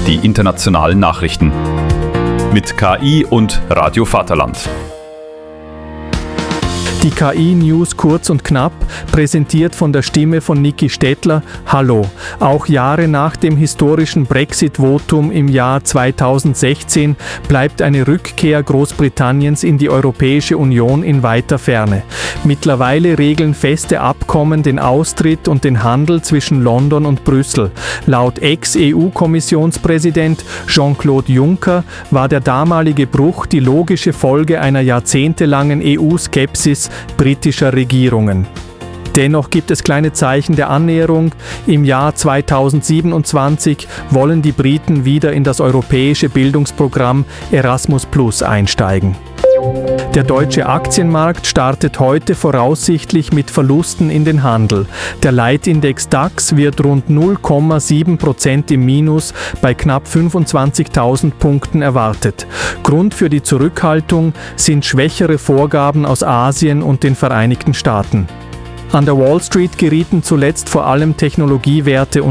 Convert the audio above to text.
die internationalen Nachrichten. Mit KI und Radio Vaterland. Die KI-News kurz und knapp, präsentiert von der Stimme von Niki Stettler. Hallo. Auch Jahre nach dem historischen Brexit-Votum im Jahr 2016 bleibt eine Rückkehr Großbritanniens in die Europäische Union in weiter Ferne. Mittlerweile regeln feste Abkommen den Austritt und den Handel zwischen London und Brüssel. Laut Ex-EU-Kommissionspräsident Jean-Claude Juncker war der damalige Bruch die logische Folge einer jahrzehntelangen EU-Skepsis britischer Regierungen. Dennoch gibt es kleine Zeichen der Annäherung. Im Jahr 2027 wollen die Briten wieder in das europäische Bildungsprogramm Erasmus+ einsteigen. Der deutsche Aktienmarkt startet heute voraussichtlich mit Verlusten in den Handel. Der Leitindex DAX wird rund 0,7% im Minus bei knapp 25.000 Punkten erwartet. Grund für die Zurückhaltung sind schwächere Vorgaben aus Asien und den Vereinigten Staaten. An der Wall Street gerieten zuletzt vor allem Technologiewerte